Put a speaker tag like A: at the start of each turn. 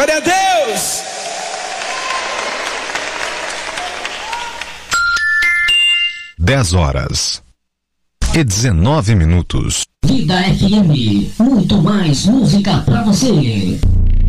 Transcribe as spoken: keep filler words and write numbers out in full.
A: Glória a Deus!
B: dez horas e dezenove minutos.
C: Vida F M, muito mais música pra você.